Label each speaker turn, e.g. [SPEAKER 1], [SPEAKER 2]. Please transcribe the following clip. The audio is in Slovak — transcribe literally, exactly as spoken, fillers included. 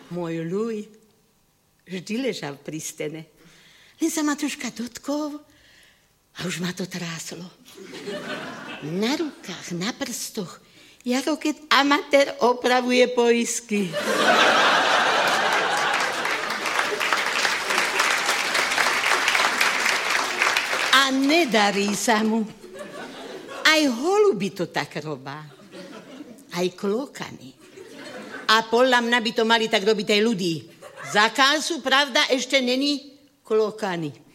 [SPEAKER 1] Môj Luj vždy ležal pri stene. Len sa ma troška dotkol a už ma to tráslo. Na rukách, na prstoch, ako keď amatér opravuje poisky. A nedarí sa mu. Aj holuby to tak robá. Aj klokany. A podľa mňa by to mali tak robiť aj ľudí. Za kásu, pravda, ešte není klokany.